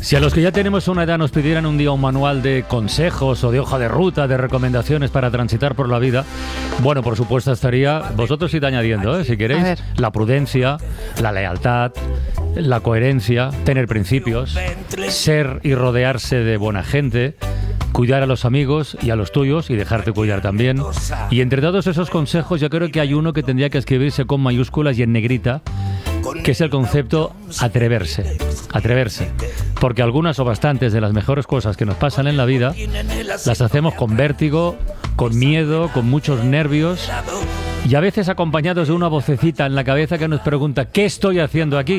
Si a los que ya tenemos una edad nos pidieran un día un manual de consejos o de hoja de ruta, de recomendaciones para transitar por la vida, bueno, por supuesto estaría, vosotros id añadiendo, si queréis, la prudencia, la lealtad, la coherencia, tener principios, ser y rodearse de buena gente, cuidar a los amigos y a los tuyos y dejarte cuidar también. Y entre todos esos consejos yo creo que hay uno que tendría que escribirse con mayúsculas y en negrita, que es el concepto atreverse. Atreverse. Porque algunas o bastantes de las mejores cosas que nos pasan en la vida las hacemos con vértigo, con miedo, con muchos nervios y a veces acompañados de una vocecita en la cabeza que nos pregunta ¿qué estoy haciendo aquí?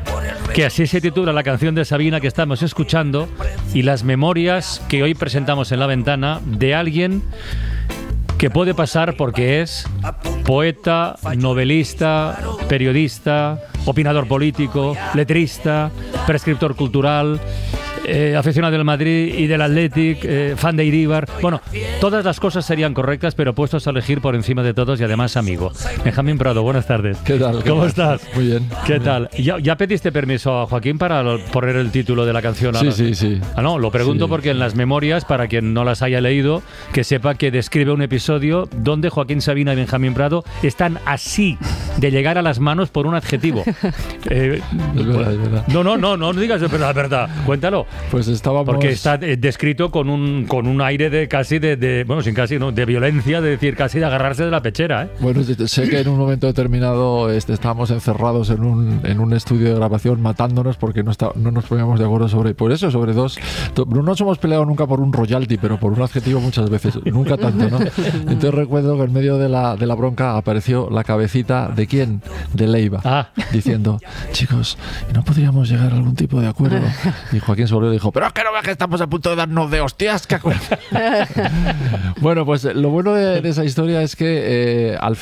Que así se titula la canción de Sabina que estamos escuchando y las memorias que hoy presentamos en La Ventana de alguien que puede pasar porque es poeta, novelista, periodista, opinador político, letrista, prescriptor cultural, aficionado del Madrid y del Athletic, fan de Iríbar. Bueno, todas las cosas serían correctas, pero puestos a elegir por encima de todos y además amigo. Benjamín Prado, buenas tardes. ¿Qué tal? ¿Cómo estás? Muy bien. ¿Qué tal? ¿Ya pediste permiso a Joaquín para poner el título de la canción? Sí. Ah, no, lo pregunto porque en las memorias, para quien no las haya leído, que sepa que describe un episodio donde Joaquín Sabina y Benjamín Prado están así de llegar a las manos por un adjetivo. Es verdad. No digas la verdad. Cuéntalo. Pues estábamos... Porque está descrito con un aire de casi bueno, sin casi, ¿no? De violencia, de decir, casi de agarrarse de la pechera, ¿eh? Bueno, sé que en un momento determinado estábamos encerrados en un estudio de grabación matándonos porque no nos poníamos de acuerdo sobre dos... No nos hemos peleado nunca por un royalty, pero por un adjetivo muchas veces, nunca tanto, ¿no? Entonces recuerdo que en medio de la bronca apareció la cabecita ¿de quién? De Leiva, diciendo, chicos, ¿no podríamos llegar a algún tipo de acuerdo? Y Joaquín se volvió y dijo, pero es que no ves que estamos a punto de darnos de hostias. Bueno, pues lo bueno de esa historia es que al